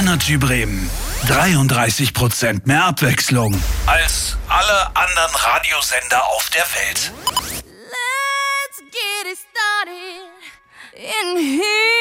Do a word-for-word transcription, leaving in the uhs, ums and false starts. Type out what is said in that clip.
Energy Bremen. dreiunddreißig Prozent mehr Abwechslung als alle anderen Radiosender auf der Welt. Let's get it started in here.